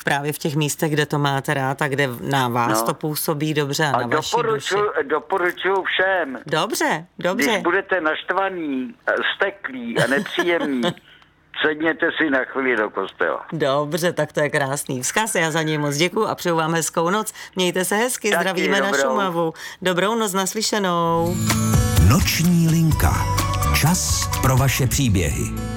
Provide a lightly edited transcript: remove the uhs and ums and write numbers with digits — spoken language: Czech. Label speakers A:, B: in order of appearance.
A: právě v těch místech, kde to máte rád a kde na vás to působí dobře a na vaší duši.
B: Doporučuju všem.
A: Dobře.
B: Když budete naštvaný, steklý a nepříjemný, sedněte si na chvíli do kostela.
A: Dobře, tak to je krásný vzkaz. Já za něj moc děkuju a přeju vám hezkou noc. Mějte se hezky, taky zdravíme na Šumavu. Dobrou noc, naslyšenou.
C: Noční linka. Čas pro vaše příběhy.